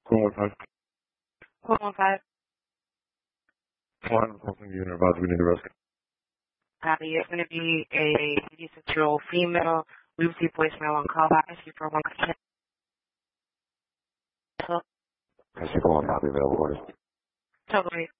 Call 5. Hold on, 5. One, something unit advised we need to rescue. Copy. It's going to be a 56-year-old female. We received voicemail on call by SU for 1 question. I should go on copy available orders. Totally.